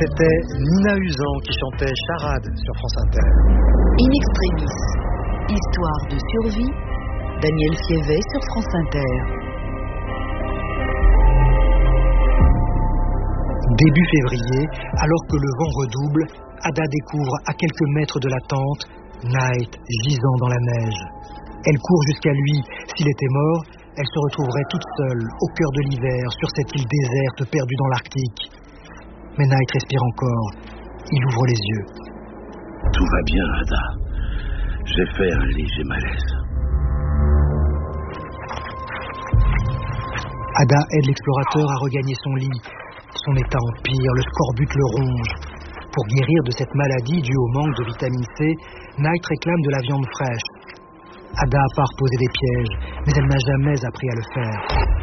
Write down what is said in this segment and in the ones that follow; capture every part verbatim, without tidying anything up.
C'était Nina Usan qui chantait Charade sur France Inter. In extremis, histoire de survie, Daniel Fievet sur France Inter. Début février, alors que le vent redouble, Ada découvre à quelques mètres de la tente Night gisant dans la neige. Elle court jusqu'à lui. S'il était mort, elle se retrouverait toute seule, au cœur de l'hiver, sur cette île déserte perdue dans l'Arctique. Mais Night respire encore. Il ouvre les yeux. Tout va bien, Ada. J'ai fait un léger malaise. Ada aide l'explorateur à regagner son lit. Son état empire, le scorbut le ronge. Pour guérir de cette maladie due au manque de vitamine C, Night réclame de la viande fraîche. Ada part poser des pièges, mais elle n'a jamais appris à le faire.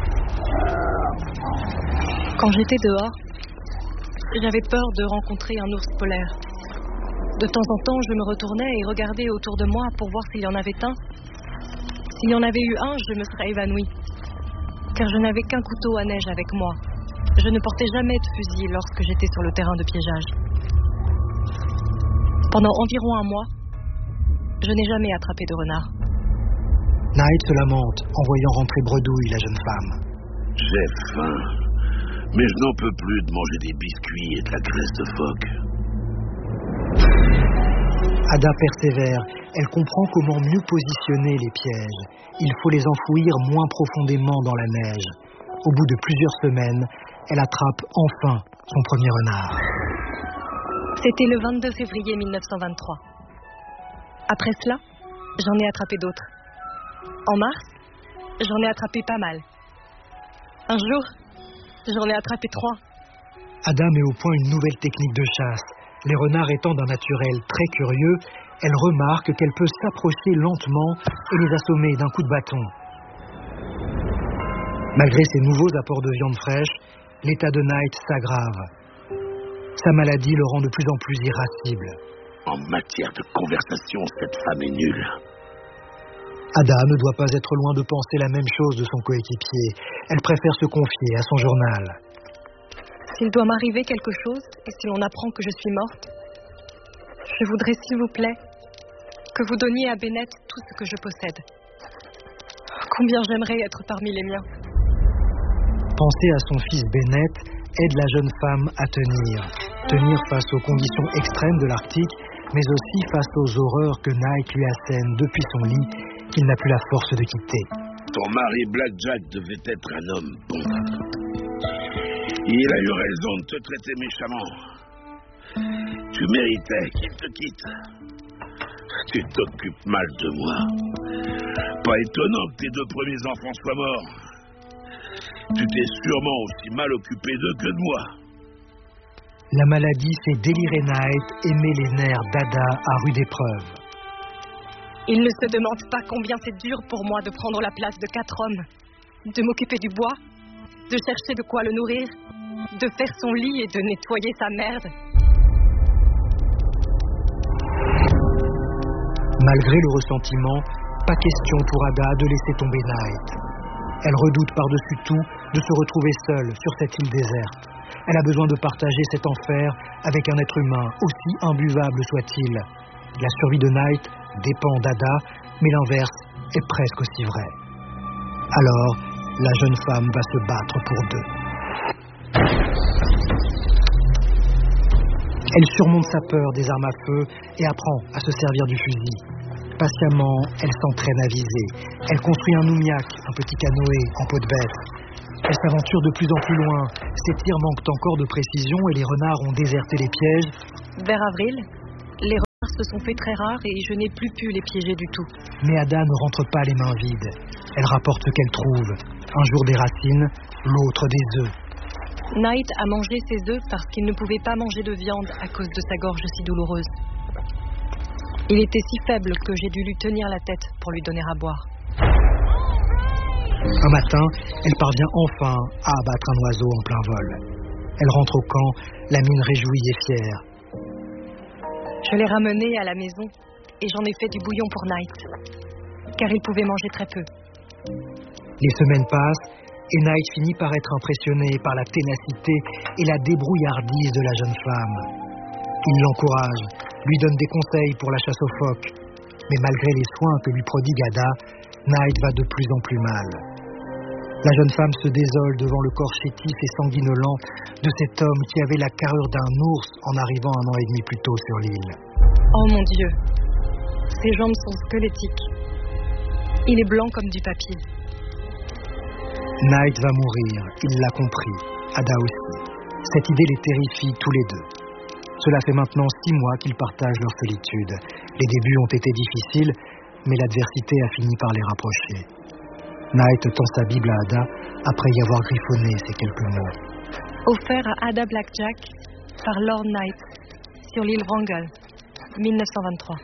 Quand j'étais dehors, j'avais peur de rencontrer un ours polaire. De temps en temps, je me retournais et regardais autour de moi pour voir s'il y en avait un. S'il y en avait eu un, je me serais évanouie. Car je n'avais qu'un couteau à neige avec moi. Je ne portais jamais de fusil lorsque j'étais sur le terrain de piégeage. Pendant environ un mois, je n'ai jamais attrapé de renard. Night se lamente en voyant rentrer Bredouille, la jeune femme. J'ai faim, mais je n'en peux plus de manger des biscuits et de la graisse de phoque. Ada persévère. Elle comprend comment mieux positionner les pièges. Il faut les enfouir moins profondément dans la neige. Au bout de plusieurs semaines, elle attrape enfin son premier renard. C'était le vingt-deux février mille neuf cent vingt-trois. Après cela, j'en ai attrapé d'autres. En mars, j'en ai attrapé pas mal. Un jour, j'en ai attrapé trois. Ada met au point une nouvelle technique de chasse. Les renards étant d'un naturel très curieux, elle remarque qu'elle peut s'approcher lentement et les assommer d'un coup de bâton. Malgré ces nouveaux apports de viande fraîche, l'état de Night s'aggrave. Sa maladie le rend de plus en plus irascible. En matière de conversation, cette femme est nulle. Ada ne doit pas être loin de penser la même chose de son coéquipier. Elle préfère se confier à son journal. S'il doit m'arriver quelque chose, et si l'on apprend que je suis morte, je voudrais, s'il vous plaît, que vous donniez à Bennett tout ce que je possède. Combien j'aimerais être parmi les miens. Penser à son fils Bennett aide la jeune femme à tenir. Tenir face aux conditions extrêmes de l'Arctique, mais aussi face aux horreurs que Night lui assène depuis son lit, qu'il n'a plus la force de quitter. Ton mari Blackjack devait être un homme bon. Il a eu raison de te traiter méchamment. Tu méritais qu'il te quitte. Tu t'occupes mal de moi. Pas étonnant que tes deux premiers enfants soient morts. Tu t'es sûrement aussi mal occupé d'eux que de moi. La maladie fait délirer Night et met les nerfs d'Ada à rude épreuve. Il ne se demande pas combien c'est dur pour moi de prendre la place de quatre hommes, de m'occuper du bois, de chercher de quoi le nourrir, de faire son lit et de nettoyer sa merde. Malgré le ressentiment, pas question pour Ada de laisser tomber Night. Elle redoute par-dessus tout de se retrouver seule sur cette île déserte. Elle a besoin de partager cet enfer avec un être humain, aussi imbuvable soit-il. La survie de Night dépend d'Ada, mais l'inverse est presque aussi vrai. Alors, la jeune femme va se battre pour deux. Elle surmonte sa peur des armes à feu et apprend à se servir du fusil. Patiemment, elle s'entraîne à viser. Elle construit un noumiac, un petit canoë en peau de bête. Elle s'aventure de plus en plus loin. Ses tirs manquent encore de précision et les renards ont déserté les pièges. Vers avril, les renards se sont fait très rares et je n'ai plus pu les piéger du tout. Mais Ada ne rentre pas les mains vides. Elle rapporte ce qu'elle trouve. Un jour des racines, l'autre des œufs. Night a mangé ses œufs parce qu'il ne pouvait pas manger de viande à cause de sa gorge si douloureuse. Il était si faible que j'ai dû lui tenir la tête pour lui donner à boire. Un matin, elle parvient enfin à abattre un oiseau en plein vol. Elle rentre au camp, la mine réjouie et fière. Je l'ai ramené à la maison et j'en ai fait du bouillon pour Night, car il pouvait manger très peu. Les semaines passent et Night finit par être impressionné par la ténacité et la débrouillardise de la jeune femme. Il l'encourage, lui donne des conseils pour la chasse aux phoques, mais malgré les soins que lui prodigue Ada, Night va de plus en plus mal. La jeune femme se désole devant le corps chétif et sanguinolent de cet homme qui avait la carrure d'un ours en arrivant un an et demi plus tôt sur l'île. Oh mon Dieu, ses jambes sont squelettiques. Il est blanc comme du papier. Night va mourir, il l'a compris, Ada aussi. Cette idée les terrifie tous les deux. Cela fait maintenant six mois qu'ils partagent leur solitude. Les débuts ont été difficiles, mais l'adversité a fini par les rapprocher. Night tend sa Bible à Ada après y avoir griffonné ces quelques mots. Offert à Ada Blackjack par Lord Night sur l'île Wrangel, mille neuf cent vingt-trois.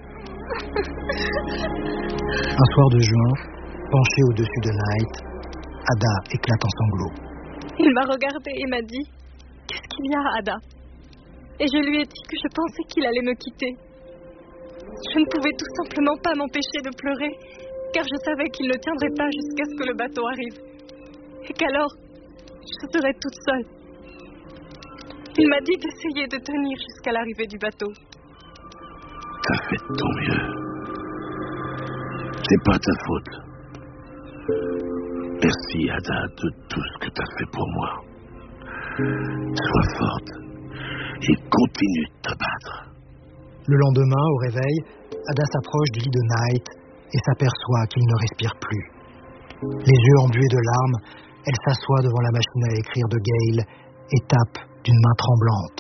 Un soir de juin, penché au-dessus de Night, Ada éclate en sanglots. Il m'a regardé et m'a dit « Qu'est-ce qu'il y a, Ada ?» Et je lui ai dit que je pensais qu'il allait me quitter. Je ne pouvais tout simplement pas m'empêcher de pleurer, car je savais qu'il ne tiendrait pas jusqu'à ce que le bateau arrive. Et qu'alors, je serais toute seule. Il m'a dit d'essayer de tenir jusqu'à l'arrivée du bateau. T'as fait de ton mieux. C'est pas ta faute. Merci, Ada, de tout ce que t'as fait pour moi. Sois forte et continue de te battre. Le lendemain, au réveil, Ada s'approche du lit de Night et s'aperçoit qu'il ne respire plus. Les yeux embués de larmes, elle s'assoit devant la machine à écrire de Gale et tape d'une main tremblante.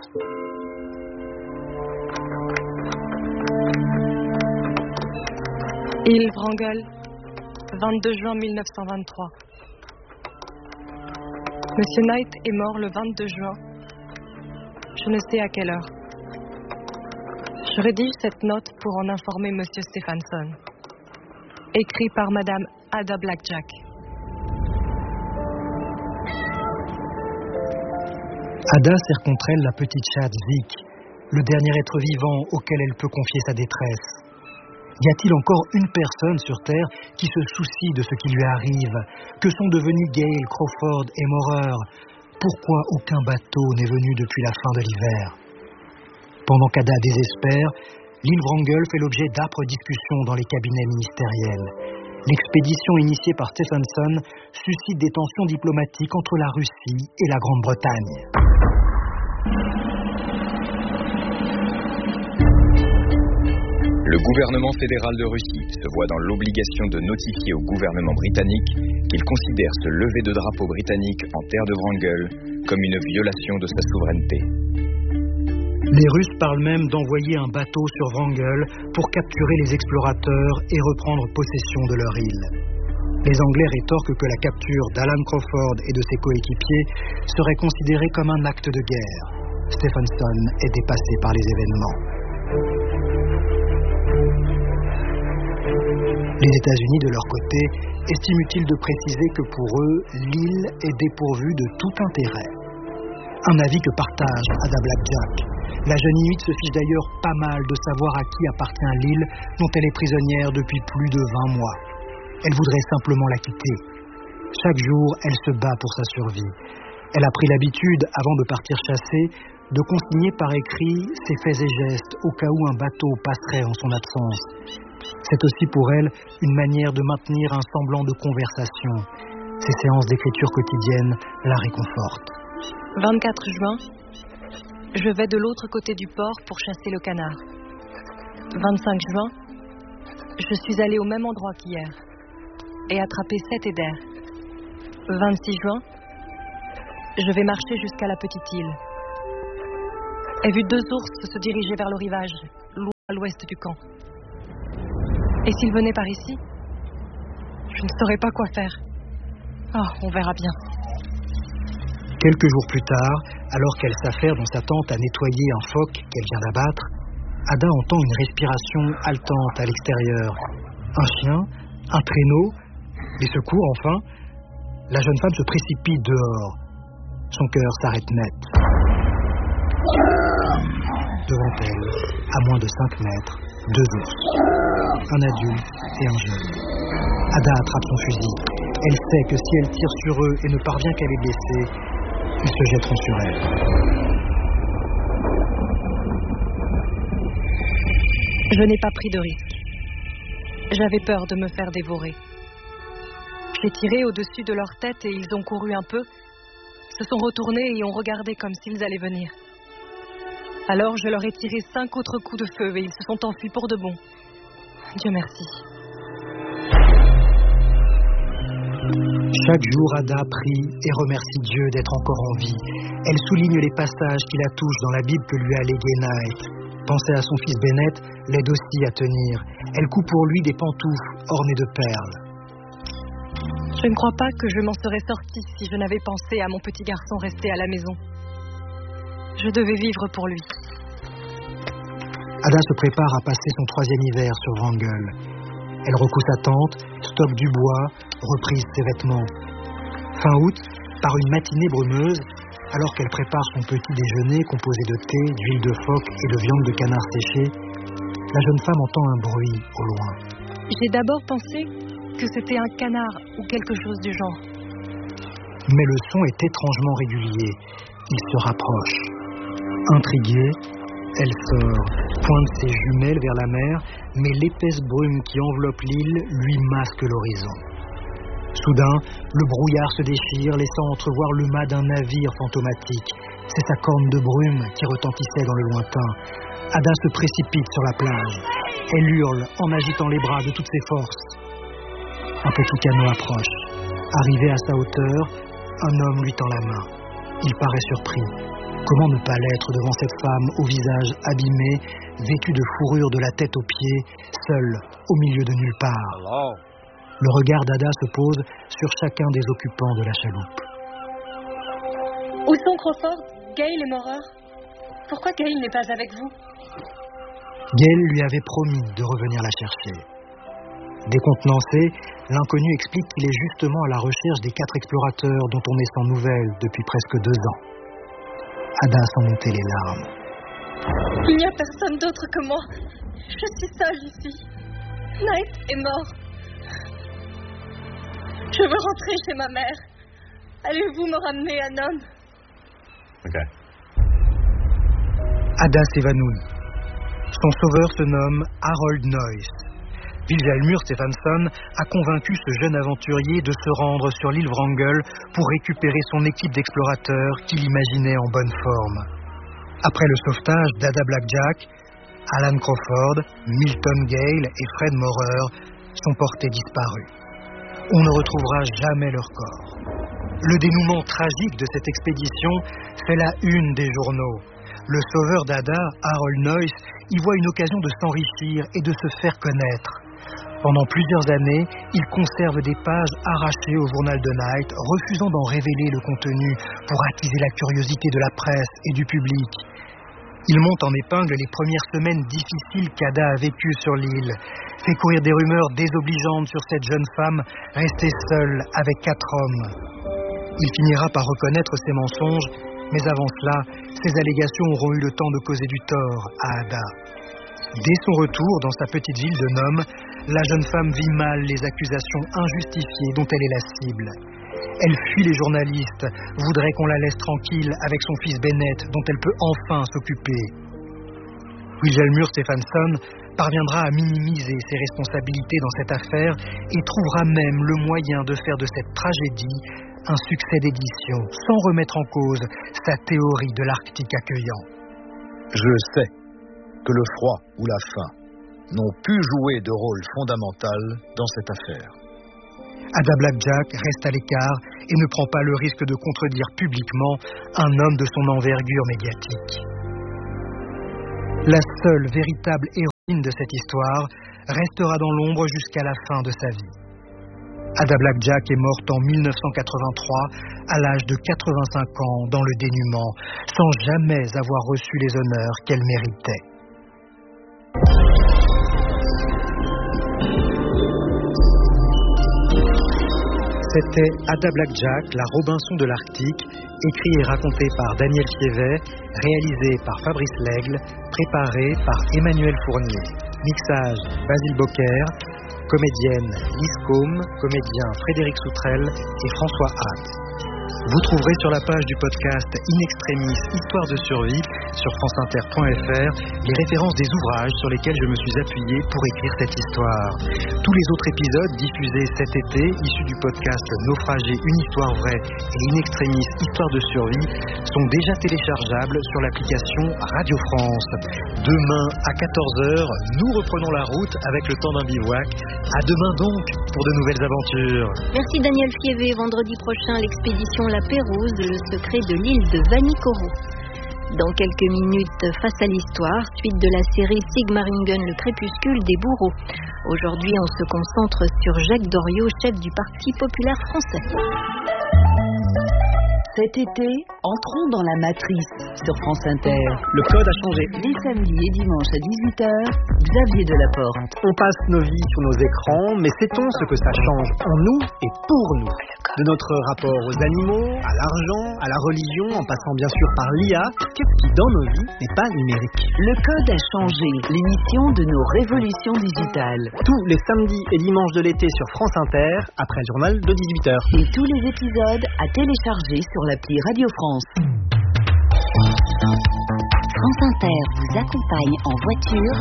Île Wrangel, vingt-deux juin mille neuf cent vingt-trois. Monsieur Night est mort le vingt-deux juin. Je ne sais à quelle heure. Je rédige cette note pour en informer Monsieur Stephenson. Écrit par Madame Ada Blackjack. Ada serre contre elle la petite chatte Zik, le dernier être vivant auquel elle peut confier sa détresse. Y a-t-il encore une personne sur Terre qui se soucie de ce qui lui arrive? Que sont devenus Gale, Crawford et Maurer? Pourquoi aucun bateau n'est venu depuis la fin de l'hiver? Pendant qu'Ada désespère, l'île Wrangel fait l'objet d'âpres discussions dans les cabinets ministériels. L'expédition initiée par Stephenson suscite des tensions diplomatiques entre la Russie et la Grande-Bretagne. Le gouvernement fédéral de Russie se voit dans l'obligation de notifier au gouvernement britannique qu'il considère ce lever de drapeau britannique en terre de Wrangel comme une violation de sa souveraineté. Les Russes parlent même d'envoyer un bateau sur Wrangel pour capturer les explorateurs et reprendre possession de leur île. Les Anglais rétorquent que la capture d'Alan Crawford et de ses coéquipiers serait considérée comme un acte de guerre. Stephenson est dépassé par les événements. Les États-Unis, de leur côté, estiment utile de préciser que pour eux, l'île est dépourvue de tout intérêt. Un avis que partage Ada Blackjack. La jeune Inuit se fiche d'ailleurs pas mal de savoir à qui appartient l'île dont elle est prisonnière depuis plus de vingt mois. Elle voudrait simplement la quitter. Chaque jour, elle se bat pour sa survie. Elle a pris l'habitude, avant de partir chasser, de consigner par écrit ses faits et gestes au cas où un bateau passerait en son absence. C'est aussi pour elle une manière de maintenir un semblant de conversation. Ces séances d'écriture quotidienne la réconfortent. vingt-quatre juin, je vais de l'autre côté du port pour chasser le canard. vingt-cinq juin, je suis allée au même endroit qu'hier et attraper sept éders. vingt-six juin, je vais marcher jusqu'à la petite île. J'ai vu deux ours se diriger vers le rivage, loin à l'ouest du camp. Et s'ils venaient par ici, je ne saurais pas quoi faire. Oh, on verra bien. Quelques jours plus tard, alors qu'elle s'affaire dans sa tente à nettoyer un phoque qu'elle vient d'abattre, Ada entend une respiration haletante à l'extérieur. Un chien, un traîneau, des secours enfin. La jeune femme se précipite dehors. Son cœur s'arrête net. Devant elle, à moins de cinq mètres, deux ours. Un adulte et un jeune. Ada attrape son fusil. Elle sait que si elle tire sur eux et ne parvient qu'à les blesser, ils se jetteront sur elle. Je n'ai pas pris de risque. J'avais peur de me faire dévorer. J'ai tiré au-dessus de leur tête et ils ont couru un peu, se sont retournés et ont regardé comme s'ils allaient venir. Alors je leur ai tiré cinq autres coups de feu et ils se sont enfuis pour de bon. Dieu merci. Chaque jour, Ada prie et remercie Dieu d'être encore en vie. Elle souligne les passages qui la touchent dans la Bible que lui a légué Knight. Penser à son fils Bennett l'aide aussi à tenir. Elle coupe pour lui des pantoufles ornées de perles. Je ne crois pas que je m'en serais sortie si je n'avais pensé à mon petit garçon resté à la maison. Je devais vivre pour lui. Ada se prépare à passer son troisième hiver sur Wrangel. Elle recoue sa tente, stocke du bois, reprise ses vêtements. Fin août, par une matinée brumeuse, alors qu'elle prépare son petit déjeuner composé de thé, d'huile de phoque et de viande de canard séchée, la jeune femme entend un bruit au loin. J'ai d'abord pensé que c'était un canard ou quelque chose du genre. Mais le son est étrangement régulier. Il se rapproche. Intriguée, elle sort, pointe ses jumelles vers la mer, mais l'épaisse brume qui enveloppe l'île lui masque l'horizon. Soudain, le brouillard se déchire, laissant entrevoir le mât d'un navire fantomatique. C'est sa corne de brume qui retentissait dans le lointain. Ada se précipite sur la plage. Elle hurle en agitant les bras de toutes ses forces. Un petit canot approche. Arrivé à sa hauteur, un homme lui tend la main. Il paraît surpris. Comment ne pas l'être devant cette femme au visage abîmé, vêtue de fourrure de la tête aux pieds, seule, au milieu de nulle part. Hello. Le regard d'Ada se pose sur chacun des occupants de la chaloupe. Où sont Crawford, Gale et Morer? Pourquoi Gale n'est pas avec vous? Gale lui avait promis de revenir la chercher. Décontenancé, l'inconnu explique qu'il est justement à la recherche des quatre explorateurs dont on est sans nouvelles depuis presque deux ans. Ada sent monter les larmes. Il n'y a personne d'autre que moi. Je suis seule ici. Knight est mort. Je veux rentrer chez ma mère. Allez-vous me ramener un homme? Ok. Ada s'évanouit. Son sauveur se nomme Harold Noyce. Wilhelmur Stephenson a convaincu ce jeune aventurier de se rendre sur l'île Wrangel pour récupérer son équipe d'explorateurs qu'il imaginait en bonne forme. Après le sauvetage d'Ada Blackjack, Alan Crawford, Milton Gale et Fred Morer sont portés disparus. On ne retrouvera jamais leur corps. Le dénouement tragique de cette expédition fait la une des journaux. Le sauveur d'Ada, Harold Noyce, y voit une occasion de s'enrichir et de se faire connaître. Pendant plusieurs années, il conserve des pages arrachées au journal de Knight, refusant d'en révéler le contenu pour attiser la curiosité de la presse et du public. Il monte en épingle les premières semaines difficiles qu'Ada a vécues sur l'île, fait courir des rumeurs désobligeantes sur cette jeune femme restée seule avec quatre hommes. Il finira par reconnaître ses mensonges, mais avant cela, ses allégations auront eu le temps de causer du tort à Ada. Dès son retour dans sa petite ville de Nome, la jeune femme vit mal les accusations injustifiées dont elle est la cible. Elle fuit les journalistes, voudrait qu'on la laisse tranquille avec son fils Bennett, dont elle peut enfin s'occuper. Wilhelmur Stephenson parviendra à minimiser ses responsabilités dans cette affaire et trouvera même le moyen de faire de cette tragédie un succès d'édition, sans remettre en cause sa théorie de l'Arctique accueillant. Je sais que le froid ou la faim n'ont pu jouer de rôle fondamental dans cette affaire. Ada Blackjack reste à l'écart et ne prend pas le risque de contredire publiquement un homme de son envergure médiatique. La seule véritable héroïne de cette histoire restera dans l'ombre jusqu'à la fin de sa vie. Ada Blackjack est morte en mille neuf cent quatre-vingt-trois à l'âge de quatre-vingt-cinq ans dans le dénuement, sans jamais avoir reçu les honneurs qu'elle méritait. C'était Ada Blackjack, la Robinson de l'Arctique, écrit et raconté par Daniel Fievet, réalisé par Fabrice Lègle, préparé par Emmanuel Fournier. Mixage Basile Bocquer, comédienne Lise Côme, comédien Frédéric Soutrel et François Hatt. Vous trouverez sur la page du podcast In Extremis Histoire de survie sur franceinter point f r les références des ouvrages sur lesquels je me suis appuyé pour écrire cette histoire. Tous les autres épisodes diffusés cet été, issus du podcast Naufragé, une histoire vraie et In Extremis Histoire de survie, sont déjà téléchargeables sur l'application Radio France. Demain à quatorze heures, nous reprenons la route avec le temps d'un bivouac. À demain donc pour de nouvelles aventures. Merci Daniel Fievé. Vendredi prochain, l'expédition La Pérouse, le secret de l'île de Vanikoro. Dans quelques minutes, Face à l'histoire, suite de la série Sigmaringen, le crépuscule des bourreaux. Aujourd'hui, on se concentre sur Jacques Doriot, chef du Parti populaire français. Cet été, entrons dans la matrice sur France Inter. Le code a changé. Les samedis et dimanches à dix-huit heures, Xavier Delaporte. On passe nos vies sur nos écrans, mais sait-on ce que ça change en nous et pour nous? De notre rapport aux animaux, à l'argent, à la religion, en passant bien sûr par l'I A, qu'est-ce qui dans nos vies n'est pas numérique? Le code a changé, l'émission de nos révolutions digitales. Tous les samedis et dimanches de l'été sur France Inter, après le journal de dix-huit heures. Et tous les épisodes à télécharger sur l'appli Radio France. France Inter vous accompagne en voiture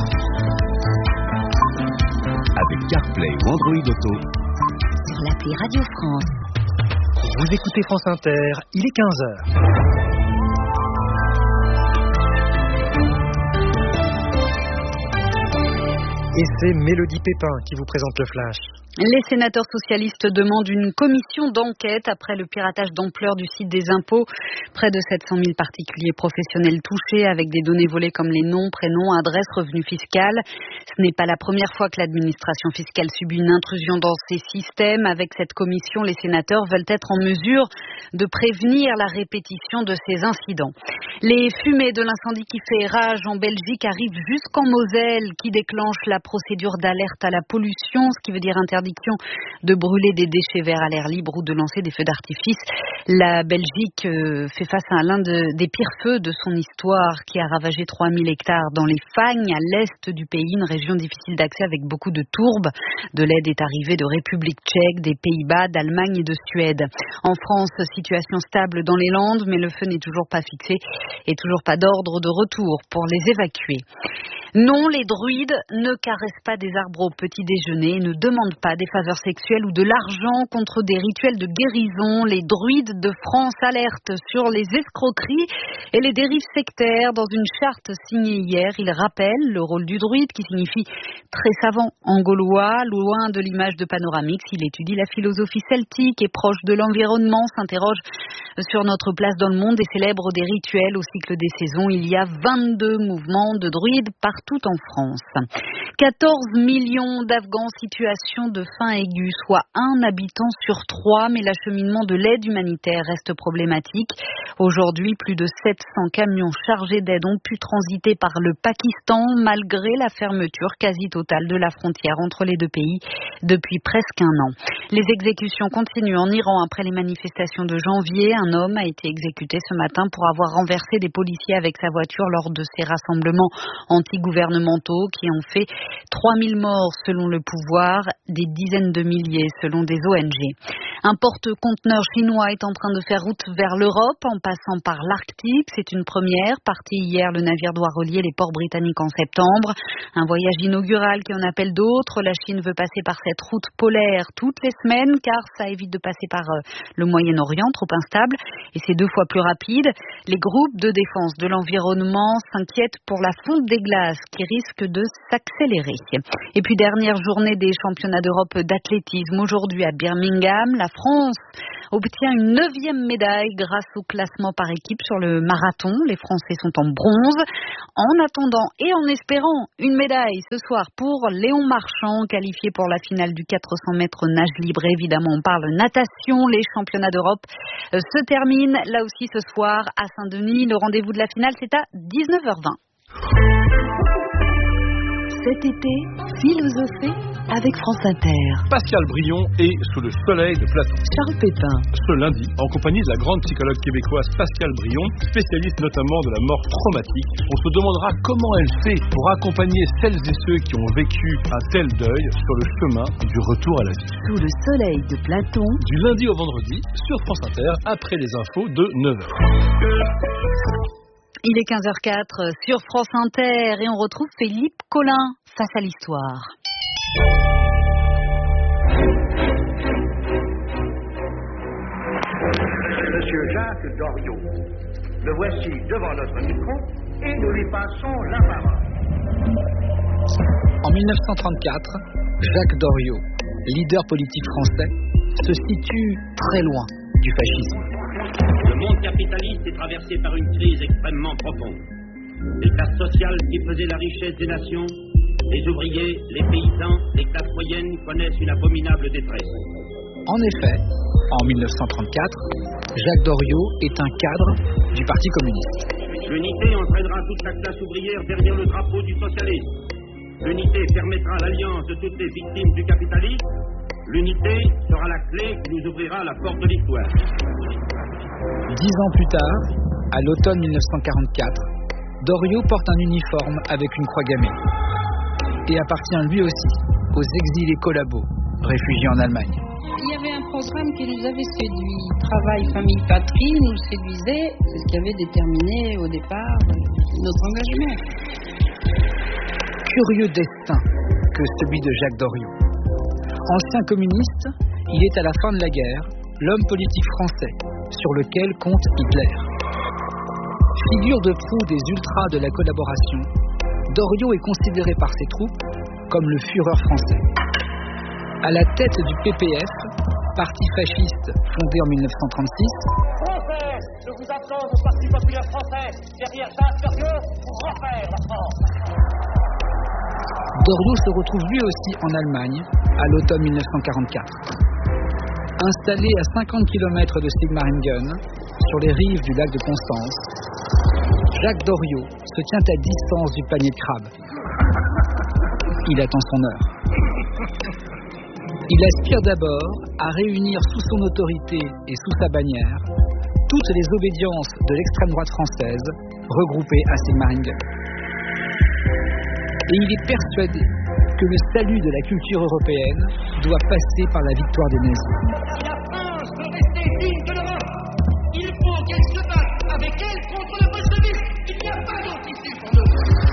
avec CarPlay ou Android Auto sur l'appli Radio France. Vous écoutez France Inter, il est quinze heures. Et c'est Mélodie Pépin qui vous présente le flash. Les sénateurs socialistes demandent une commission d'enquête après le piratage d'ampleur du site des impôts. Près de sept cent mille particuliers professionnels touchés avec des données volées comme les noms, prénoms, adresses, revenus fiscaux. Ce n'est pas la première fois que l'administration fiscale subit une intrusion dans ces systèmes. Avec cette commission, les sénateurs veulent être en mesure de prévenir la répétition de ces incidents. Les fumées de l'incendie qui fait rage en Belgique arrivent jusqu'en Moselle, qui déclenche la procédure d'alerte à la pollution, ce qui veut dire interdiction de brûler des déchets verts à l'air libre ou de lancer des feux d'artifice. La Belgique euh, fait face à l'un de, des pires feux de son histoire qui a ravagé trois mille hectares dans les Fagnes, à l'est du pays, une région difficile d'accès avec beaucoup de tourbes. De l'aide est arrivée de République tchèque, des Pays-Bas, d'Allemagne et de Suède. En France, situation stable dans les Landes, mais le feu n'est toujours pas fixé et toujours pas d'ordre de retour pour les évacuer. Non, les druides ne caressent pas des arbres au petit déjeuner, ne demandent pas des faveurs sexuelles ou de l'argent contre des rituels de guérison. Les druides de France alertent sur les escroqueries et les dérives sectaires. Dans une charte signée hier, ils rappellent le rôle du druide qui signifie très savant en gaulois, loin de l'image de Panoramix. Il étudie la philosophie celtique, est proche de l'environnement, s'interroge sur notre place dans le monde et célèbre des rituels au cycle des saisons. Il y a vingt-deux mouvements de druides partout en France. quatorze millions d'Afghans en situation de faim aiguë, soit un habitant sur trois, mais l'acheminement de l'aide humanitaire reste problématique. Aujourd'hui, plus de sept cents camions chargés d'aide ont pu transiter par le Pakistan, malgré la fermeture quasi totale de la frontière entre les deux pays depuis presque un an. Les exécutions continuent en Iran après les manifestations de janvier. Un homme a été exécuté ce matin pour avoir renversé des policiers avec sa voiture lors de ces rassemblements anti-gouvernementaux qui ont fait trois mille morts selon le pouvoir, des dizaines de milliers selon des O N G. Un porte-conteneur chinois est en train de faire route vers l'Europe en passant par l'Arctique. C'est une première. Parti hier, le navire doit relier les ports britanniques en septembre. Un voyage inaugural qui en appelle d'autres. La Chine veut passer par cette route polaire toutes les semaines car ça évite de passer par le Moyen-Orient, trop instable, et c'est deux fois plus rapide. Les groupes de défense de l'environnement s'inquiètent pour la fonte des glaces qui risque de s'accélérer. Et puis dernière journée des championnats d'Europe d'athlétisme aujourd'hui à Birmingham. La France obtient une neuvième médaille grâce au classement par équipe sur le marathon. Les Français sont en bronze. En attendant et en espérant une médaille ce soir pour Léon Marchand, qualifié pour la finale du quatre cents mètres nage libre. Évidemment, on parle natation. Les championnats d'Europe se terminent là aussi ce soir à Saint-Denis. Le rendez-vous de la finale, c'est à dix-neuf heures vingt. Cet été, philosophée avec France Inter. Pascal Brion est sous le soleil de Platon. Charles Pépin. Ce lundi, en compagnie de la grande psychologue québécoise Pascal Brion, spécialiste notamment de la mort traumatique, on se demandera comment elle fait pour accompagner celles et ceux qui ont vécu un tel deuil sur le chemin du retour à la vie. Sous le soleil de Platon. Du lundi au vendredi, sur France Inter, après les infos de neuf heures. Il est quinze heures quatre sur France Inter et on retrouve Philippe Collin face à l'histoire. Monsieur Jacques Doriot, le voici devant notre micro et nous lui passons la parole. En mille neuf cent trente-quatre, Jacques Doriot, leader politique français, se situe très loin du fascisme. Le monde capitaliste est traversé par une crise extrêmement profonde. Les classes sociales qui faisaient la richesse des nations, les ouvriers, les paysans, les classes moyennes connaissent une abominable détresse. En effet, en mille neuf cent trente-quatre, Jacques Doriot est un cadre du Parti communiste. L'unité entraînera toute la classe ouvrière derrière le drapeau du socialisme. L'unité permettra l'alliance de toutes les victimes du capitalisme. L'unité sera la clé qui nous ouvrira la porte de l'histoire. Dix ans plus tard, à l'automne mille neuf cent quarante-quatre, Doriot porte un uniforme avec une croix gammée et appartient lui aussi aux exilés collabos réfugiés en Allemagne. Il y avait un programme qui nous avait séduit. Travail, famille, patrie nous séduisait. C'est ce qui avait déterminé au départ notre engagement. Curieux destin que celui de Jacques Doriot. Ancien communiste, il est à la fin de la guerre l'homme politique français sur lequel compte Hitler. Figure de proue des ultras de la collaboration, Doriot est considéré par ses troupes comme le Führer français. À la tête du P P F, parti fasciste fondé en mille neuf cent trente-six, Français, je vous attends au Parti populaire français, derrière Jacques Doriot, pour refaire la France. Doriot se retrouve lui aussi en Allemagne à l'automne mille neuf cent quarante-quatre. Installé à cinquante kilomètres de Sigmaringen, sur les rives du lac de Constance, Jacques Doriot se tient à distance du panier de crabes. Il attend son heure. Il aspire d'abord à réunir sous son autorité et sous sa bannière toutes les obédiences de l'extrême droite française regroupées à Sigmaringen. Et il est persuadé que le salut de la culture européenne doit passer par la victoire des nazis. Si la France veut rester digne de l'Europe, il faut qu'elle se batte avec elle contre le bolchevisme. Il n'y a pas d'autre issue pour nous.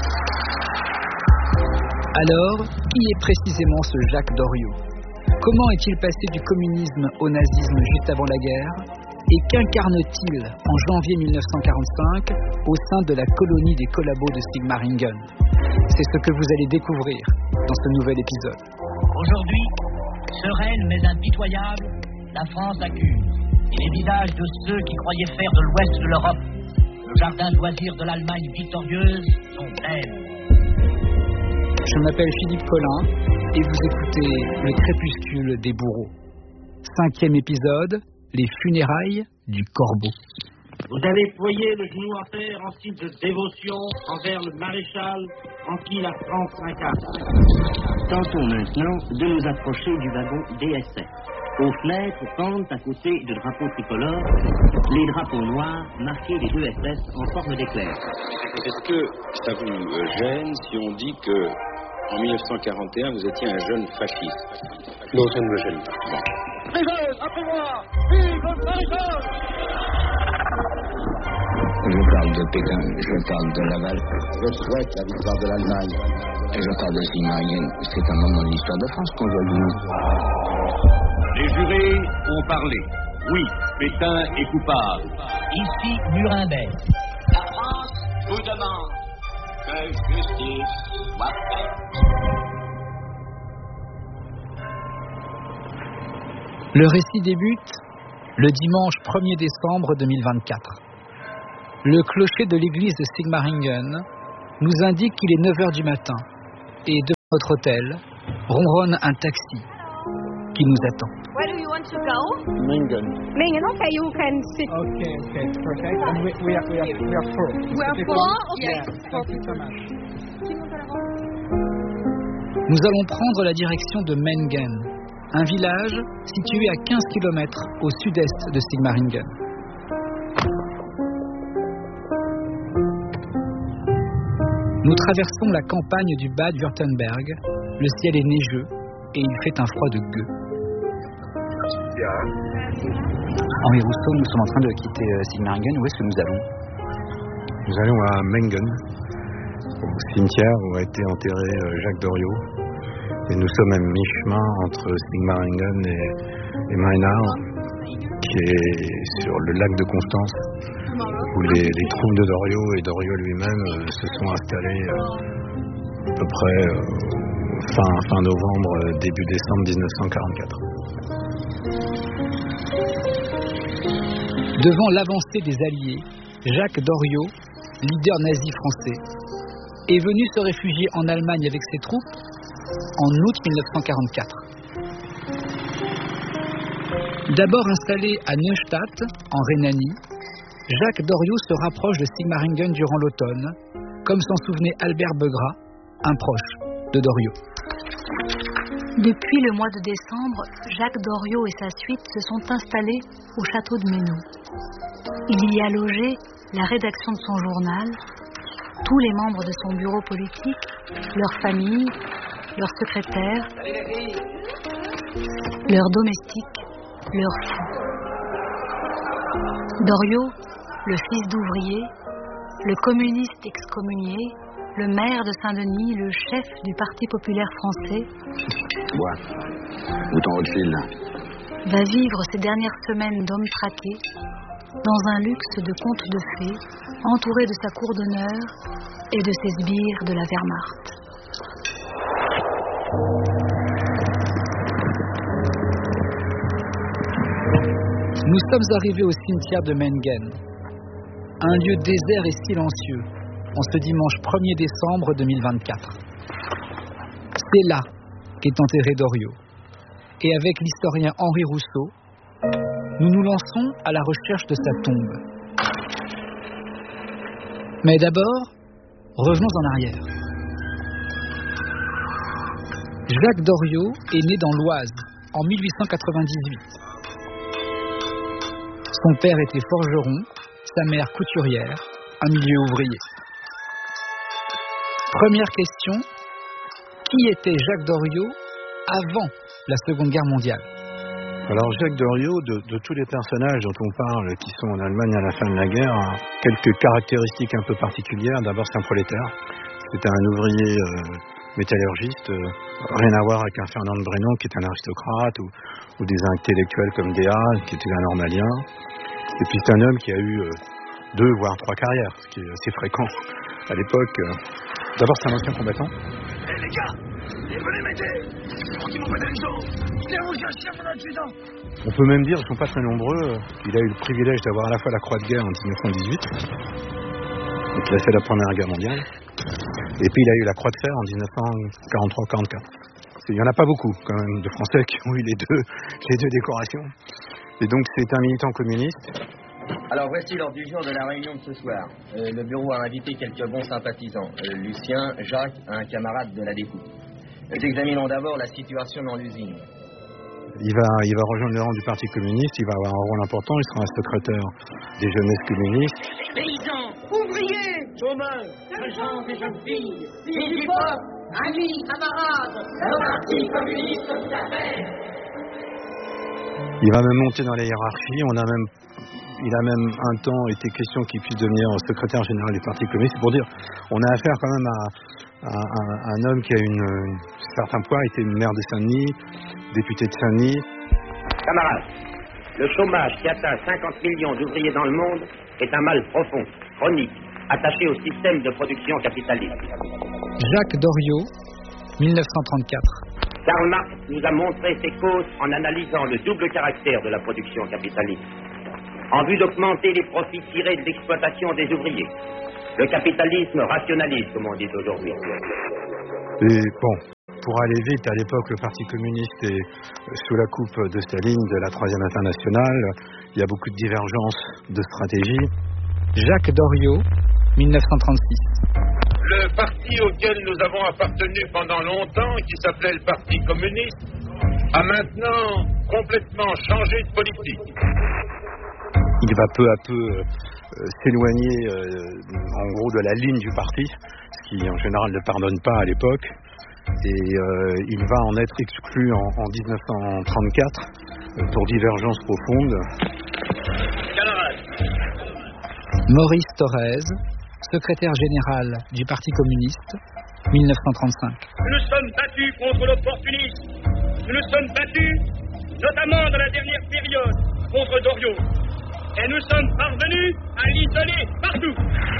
Alors, qui est précisément ce Jacques Doriot ? Comment est-il passé du communisme au nazisme juste avant la guerre ? Et qu'incarne-t-il en janvier mille neuf cent quarante-cinq au sein de la colonie des collabos de Sigmaringen ? C'est ce que vous allez découvrir dans ce nouvel épisode. Aujourd'hui, sereine mais impitoyable, la France accuse. Et les visages de ceux qui croyaient faire de l'ouest de l'Europe le jardin de loisirs de l'Allemagne victorieuse sont blêmes. Je m'appelle Philippe Collin et vous écoutez Le crépuscule des bourreaux. Cinquième épisode, les funérailles du corbeau. Vous avez ployé le genou à terre en signe de dévotion envers le maréchal en qui la France s'incarne. Tentons maintenant de nous approcher du wagon D S F. Aux fenêtres pendent à côté de drapeaux tricolores les drapeaux noirs marqués des deux S S en forme d'éclair. Est-ce que ça vous gêne si on dit que en mille neuf cent quarante et un vous étiez un jeune fasciste? Non, ça ne me gêne pas. Bon. Frigole, après moi, vive le maréchal! Je parle de Pékin, je parle de Laval. Je souhaite la victoire de l'Allemagne. Et je parle de Sigmaringen. C'est un moment de l'histoire de France qu'on doit vivre. Les jurés ont parlé. Oui, Pétain est coupable. Ici, Nuremberg. La France vous demande que justice soit faite. Le récit débute le dimanche premier décembre deux mille vingt-quatre. Le clocher de l'église de Sigmaringen nous indique qu'il est neuf heures du matin et devant notre hôtel ronronne un taxi qui nous attend. Where do you want to go? Mingen. Mingen, okay, you can sit. Okay, okay, perfect. And we, we, are, we, are, we are four. We are People, four? Okay. Yeah, thank you so much. Nous allons prendre la direction de Mengen, un village situé à quinze kilomètres au sud-est de Sigmaringen. Nous traversons la campagne du Bade-Württemberg. Le ciel est neigeux et il fait un froid de gueux. Henri Rousseau, nous sommes en train de quitter Sigmaringen. Où est-ce que nous allons? Nous allons à Mengen, au cimetière où a été enterré Jacques Doriot. Et nous sommes à mi-chemin entre Sigmaringen et, et Mainau, qui est sur le lac de Constance, où les, les troupes de Doriot et Doriot lui-même euh, se sont installés euh, à peu près euh, fin, fin novembre, début décembre mille neuf cent quarante-quatre. Devant l'avancée des Alliés, Jacques Doriot, leader nazi français, est venu se réfugier en Allemagne avec ses troupes en août mille neuf cent quarante-quatre. D'abord installé à Neustadt, en Rhénanie, Jacques Doriot se rapproche de Sigmaringen durant l'automne, comme s'en souvenait Albert Begrat, un proche de Doriot. Depuis le mois de décembre, Jacques Doriot et sa suite se sont installés au château de Menou. Il y a logé la rédaction de son journal, tous les membres de son bureau politique, leurs familles, leurs secrétaires, leurs domestiques, leurs fous. Doriot, le fils d'ouvrier, le communiste excommunié, le maire de Saint-Denis, le chef du Parti populaire français, Bois, bouton Rothschild. va vivre ces dernières semaines d'hommes traqués dans un luxe de contes de fées, entouré de sa cour d'honneur et de ses sbires de la Wehrmacht. Nous sommes arrivés au cimetière de Mengen, un lieu désert et silencieux, en ce dimanche premier décembre deux mille vingt-quatre. C'est là qu'est enterré Doriot. Et avec l'historien Henri Rousseau, nous nous lançons à la recherche de sa tombe. Mais d'abord, revenons en arrière. Jacques Doriot est né dans l'Oise en mille huit cent quatre-vingt-dix-huit. Son père était forgeron, sa mère couturière, un milieu ouvrier. Première question, qui était Jacques Doriot avant la Seconde Guerre mondiale? Alors Jacques Doriot, de, de tous les personnages dont on parle qui sont en Allemagne à la fin de la guerre, a quelques caractéristiques un peu particulières. D'abord, c'est un prolétaire. C'était un ouvrier euh, métallurgiste, euh, rien à voir avec un Fernand de Brennan qui est un aristocrate, ou, ou des intellectuels comme Déa qui était un normalien. Et puis c'est un homme qui a eu euh, deux voire trois carrières, ce qui est assez fréquent à l'époque. D'abord, c'est un ancien combattant. Hé hey, les gars, venez m'aider. Pour qu'ils m'ont pas donné une chose. J'ai mangé un chien pendant dix-huit ans. On peut même dire, ils ne sont pas très nombreux. Il a eu le privilège d'avoir à la fois la Croix de guerre en dix-neuf cent dix-huit, donc il a fait la Première Guerre mondiale, et puis il a eu la Croix de fer en dix-neuf cent quarante-trois quarante-quatre. Il n'y en a pas beaucoup quand même de Français qui ont eu les deux, les deux décorations. Et donc c'est un militant communiste. Alors voici l'ordre du jour de la réunion de ce soir. Euh, le bureau a invité quelques bons sympathisants. Euh, Lucien, Jacques, un camarade de la découpe. Nous examinons d'abord la situation dans l'usine. Il va, il va rejoindre le rang du Parti communiste, il va avoir un rôle important, il sera un secrétaire des jeunesses communistes. Paysans, ouvriers, chômeurs, jeunes gens et jeunes filles, filles du peuple, amis, camarades, le Parti communiste tout à fait. Il va même monter dans la hiérarchie, on a même, il a même un temps été question qu'il puisse devenir secrétaire général du Parti communiste. Pour dire, on a affaire quand même à, à, à un homme qui a une, une certain poids, a été maire de Saint-Denis, député de Saint-Denis. Camarades, le chômage qui atteint cinquante millions d'ouvriers dans le monde est un mal profond, chronique, attaché au système de production capitaliste. Jacques Doriot, mille neuf cent trente-quatre. Karl Marx nous a montré ses causes en analysant le double caractère de la production capitaliste, en vue d'augmenter les profits tirés de l'exploitation des ouvriers. Le capitalisme rationalise, comme on dit aujourd'hui. Et bon, pour aller vite, à l'époque, le Parti communiste est sous la coupe de Staline, de la Troisième Internationale. Il y a beaucoup de divergences de stratégie. Jacques Doriot, mille neuf cent trente-six. Le le parti auquel nous avons appartenu pendant longtemps, qui s'appelait le Parti communiste, a maintenant complètement changé de politique. Il va peu à peu euh, s'éloigner euh, en gros de la ligne du parti, ce qui en général ne pardonne pas à l'époque, et euh, il va en être exclu en, en dix-neuf cent trente-quatre euh, pour divergences profondes. Maurice Thorez, secrétaire général du Parti communiste, mille neuf cent trente-cinq. Nous nous sommes battus contre l'opportunisme. Nous nous sommes battus, notamment dans la dernière période, contre Doriot. Et nous sommes parvenus à l'isoler partout.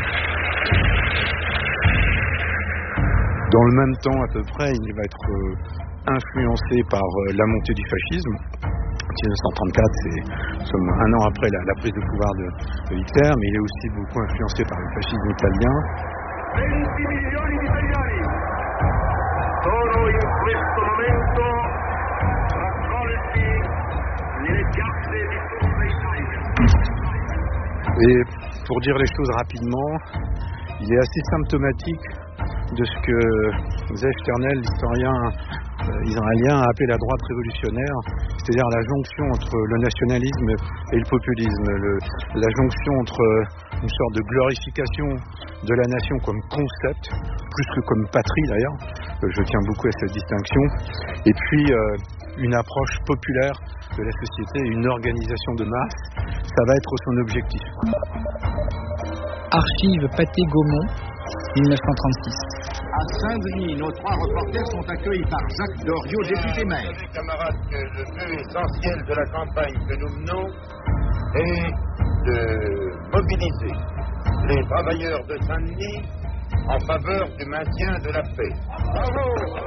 Dans le même temps, à peu près, il va être euh, influencé par euh, la montée du fascisme. dix-neuf cent trente-quatre, c'est nous sommes un an après la, la prise de pouvoir de, de Hitler, mais il est aussi beaucoup influencé par le fascisme italien. venti milioni di italiani sono in questo momento raccolti nelle piazze di tutta Italia. Et pour dire les choses rapidement, il est assez symptomatique de ce que Zef Sternel, l'historien euh, israélien, a appelé la droite révolutionnaire, c'est-à-dire la jonction entre le nationalisme et le populisme, le, la jonction entre une sorte de glorification de la nation comme concept, plus que comme patrie d'ailleurs, euh, je tiens beaucoup à cette distinction, et puis euh, une approche populaire de la société, une organisation de masse, ça va être son objectif. Archives Pathé-Gaumont, mille neuf cent trente-six. À Saint-Denis, nos trois reporters sont accueillis par Jacques Doriot, député maire. Mes camarades, que le but essentiel de la campagne que nous menons est de mobiliser les travailleurs de Saint-Denis en faveur du maintien de la paix. Bravo!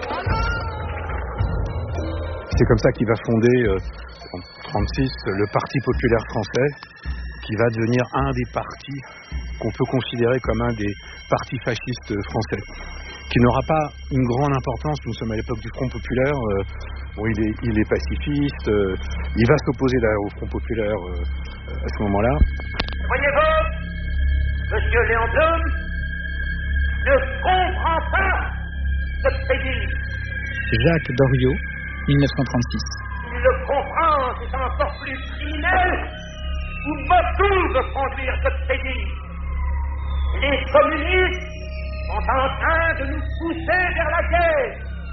C'est comme ça qu'il va fonder euh, en trente-six le Parti populaire français, qui va devenir un des partis qu'on peut considérer comme un des partis fascistes français, qui n'aura pas une grande importance. Nous sommes à l'époque du Front populaire, euh, bon, il, est, il est pacifiste, euh, il va s'opposer d'ailleurs au Front populaire euh, à ce moment-là. Voyez-vous, Monsieur Léon Blum ne comprend pas ce pays. Jacques Doriot, mille neuf cent trente-six. Il le comprend, c'est encore plus criminel ou motu de conduire ce pays. Les communistes sont en train de nous pousser vers la guerre.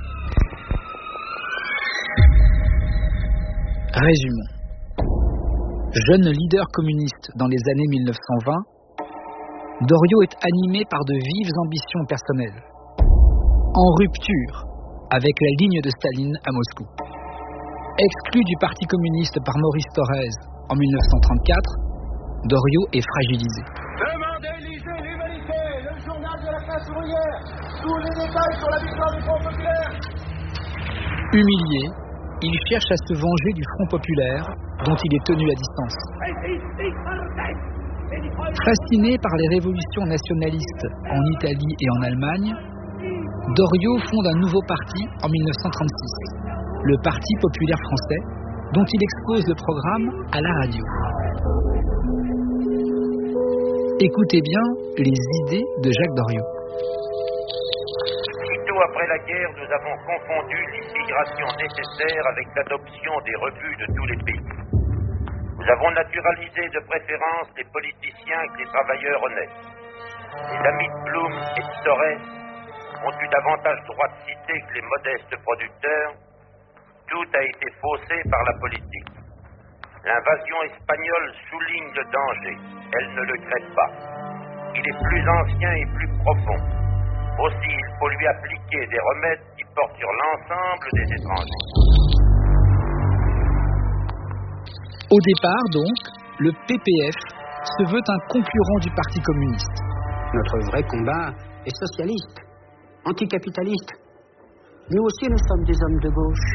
Résumons. Jeune leader communiste dans les années mille neuf cent vingt, Doriot est animé par de vives ambitions personnelles. En rupture avec la ligne de Staline à Moscou. Exclu du Parti communiste par Maurice Thorez en mille neuf cent trente-quatre, Doriot est fragilisé. Demandez, lisez l'humanité, le journal de la classe ouvrière, tous les détails sur la victoire du Front populaire. Humilié, il cherche à se venger du Front populaire, dont il est tenu à distance. Fasciné par les révolutions nationalistes en Italie et en Allemagne, Doriot fonde un nouveau parti en mille neuf cent trente-six, le Parti populaire français, dont il expose le programme à la radio. Écoutez bien les idées de Jacques Doriot. Sitôt après la guerre, nous avons confondu l'immigration nécessaire avec l'adoption des revues de tous les pays. Nous avons naturalisé de préférence les politiciens que les travailleurs honnêtes. Les amis de Blum et de Thorez ont eu davantage droit de citer que les modestes producteurs. Tout a été faussé par la politique. L'invasion espagnole souligne le danger. Elle ne le crée pas. Il est plus ancien et plus profond. Aussi, il faut lui appliquer des remèdes qui portent sur l'ensemble des étrangers. Au départ, donc, le P P F se veut un concurrent du Parti communiste. Notre vrai combat est socialiste, anticapitaliste. Nous aussi, nous sommes des hommes de gauche.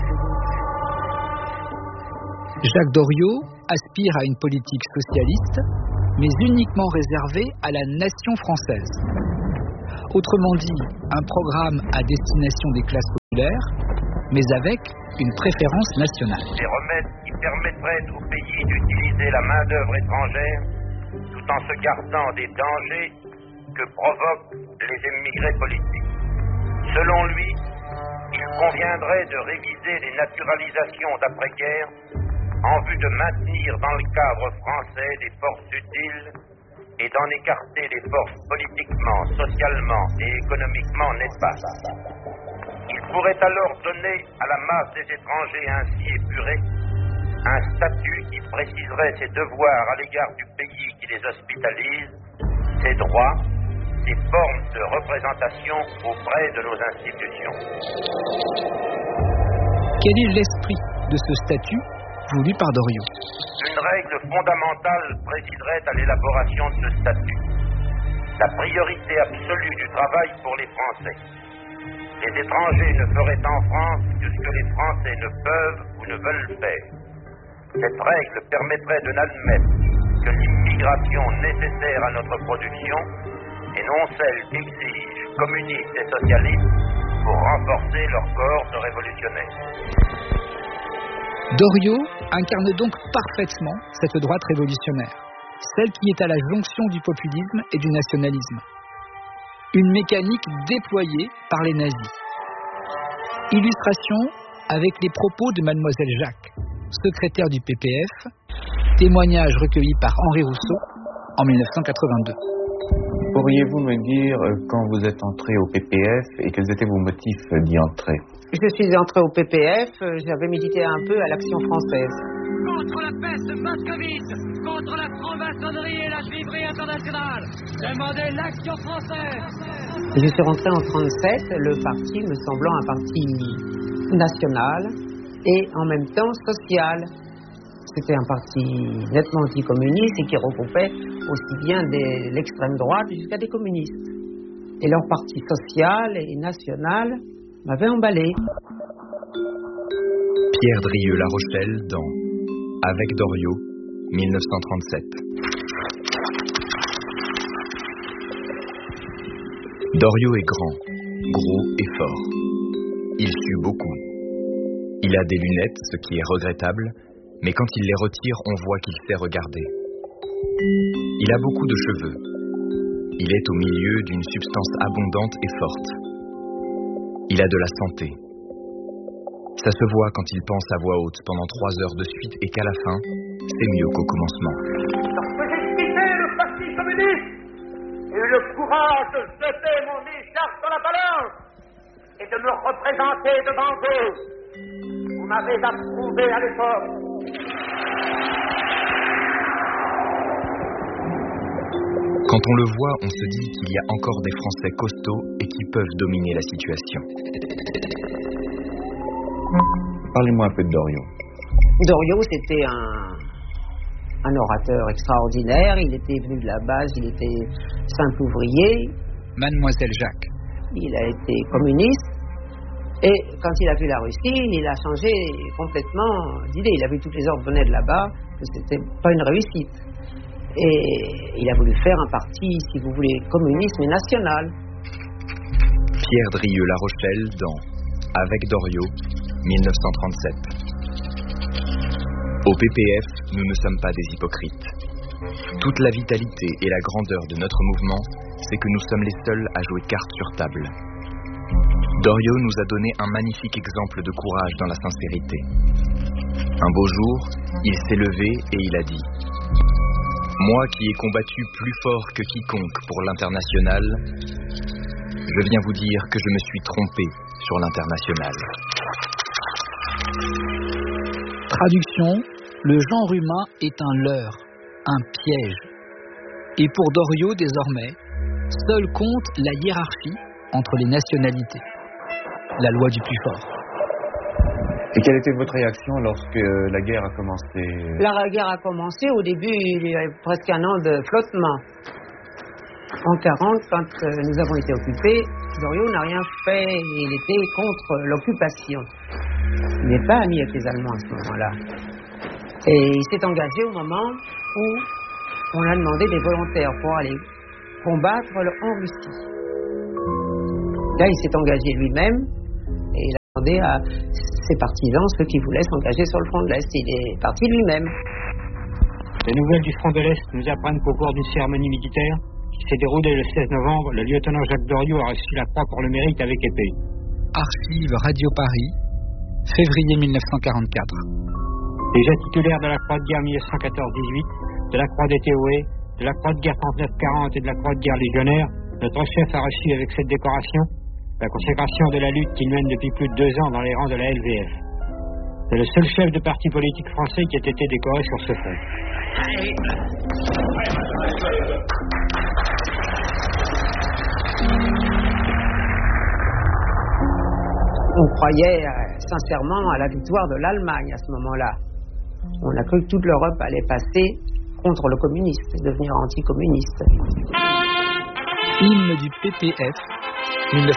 Jacques Doriot aspire à une politique socialiste, mais uniquement réservée à la nation française. Autrement dit, un programme à destination des classes populaires, mais avec une préférence nationale. Des remèdes qui permettraient au pays d'utiliser la main-d'œuvre étrangère tout en se gardant des dangers que provoquent les émigrés politiques. Selon lui, il conviendrait de réviser les naturalisations d'après-guerre en vue de maintenir dans le cadre français des forces utiles et d'en écarter les forces politiquement, socialement et économiquement néfastes. Il pourrait alors donner à la masse des étrangers ainsi épurés un statut qui préciserait ses devoirs à l'égard du pays qui les hospitalise, ses droits, ses formes de représentation auprès de nos institutions. Quel est l'esprit de ce statut voulu par Doriot? Une règle fondamentale présiderait à l'élaboration de ce statut. La priorité absolue du travail pour les Français. Les étrangers ne feraient en France que ce que les Français ne peuvent ou ne veulent faire. Cette règle permettrait de n'admettre que l'immigration nécessaire à notre production et non celle qu'exigent communistes et socialistes pour renforcer leur corps de révolutionnaires. Doriot incarne donc parfaitement cette droite révolutionnaire, celle qui est à la jonction du populisme et du nationalisme. Une mécanique déployée par les nazis. Illustration avec les propos de Mademoiselle Jacques, secrétaire du P P F, témoignage recueilli par Henri Rousseau en mille neuf cent quatre-vingt-deux. Pourriez-vous me dire quand vous êtes entré au P P F et quels étaient vos motifs d'y entrer? Je suis entré au P P F, j'avais milité un peu à l'Action française. Contre la peste moscovite, contre la franc-maçonnerie et la juiverie internationale, demandez l'Action française. Je suis rentré en trente-sept, le parti me semblant un parti national et en même temps social. C'était un parti nettement anticommuniste et qui regroupait aussi bien des, l'extrême droite jusqu'à des communistes. Et leur parti social et national m'avait emballé. Pierre Drieux-La Rochelle dans Avec Doriot, mille neuf cent trente-sept. Doriot est grand, gros et fort. Il sue beaucoup. Il a des lunettes, ce qui est regrettable, mais quand il les retire, on voit qu'il sait regarder. Il a beaucoup de cheveux. Il est au milieu d'une substance abondante et forte. Il a de la santé. Ça se voit quand il pense à voix haute pendant trois heures de suite et qu'à la fin, c'est mieux qu'au commencement. Lorsque j'ai quitté le Parti communiste, j'ai eu le courage de jeter mon écharpe dans la balance et de me représenter devant vous. Vous m'avez approuvé à l'époque. Quand on le voit, on se dit qu'il y a encore des Français costauds et qui peuvent dominer la situation. Parlez-moi un peu de Doriot. Doriot, c'était un, un orateur extraordinaire. Il était venu de la base, il était simple ouvrier. Mademoiselle Jacques. Il a été communiste. Et quand il a vu la Russie, il a changé complètement d'idée. Il a vu que tous les ordres venaient de là-bas, que c'était pas une réussite. Et il a voulu faire un parti, si vous voulez, communiste mais national. Pierre Drieux-La Rochelle dans Avec Doriot, mille neuf cent trente-sept. Au P P F, nous ne sommes pas des hypocrites. Toute la vitalité et la grandeur de notre mouvement, c'est que nous sommes les seuls à jouer carte sur table. Doriot nous a donné un magnifique exemple de courage dans la sincérité. Un beau jour, il s'est levé et il a dit « Moi qui ai combattu plus fort que quiconque pour l'international, je viens vous dire que je me suis trompé sur l'international. » Traduction, le genre humain est un leurre, un piège. Et pour Doriot, désormais, seul compte la hiérarchie entre les nationalités. La loi du plus fort. Et quelle était votre réaction lorsque la guerre a commencé? La guerre a commencé, au début, il y avait presque un an de flottement. En quarante, quand nous avons été occupés, Doriot n'a rien fait, il était contre l'occupation. Il n'est pas ami avec les Allemands à ce moment-là. Et il s'est engagé au moment où on a demandé des volontaires pour aller combattre en Russie. Là, il s'est engagé lui-même et il a demandé à ses partisans, ceux qui voulaient s'engager sur le front de l'Est. Il est parti lui-même. Les nouvelles du front de l'Est nous apprennent qu'au cours d'une cérémonie militaire, qui s'est déroulé le seize novembre, le lieutenant Jacques Doriot a reçu la croix pour le mérite avec épée. Archives Radio Paris, février mille neuf cent quarante-quatre. Déjà titulaire de la croix de guerre mille neuf cent quatorze dix-huit, de la croix des T O E, de la croix de guerre trente-neuf quarante et de la croix de guerre légionnaire, notre chef a reçu avec cette décoration la consécration de la lutte qu'il mène depuis plus de deux ans dans les rangs de la L V F. C'est le seul chef de parti politique français qui a été décoré sur ce front. On croyait euh, sincèrement à la victoire de l'Allemagne à ce moment-là. On a cru que toute l'Europe allait passer contre le communiste, devenir anticommuniste. Hymne du P P F, mille neuf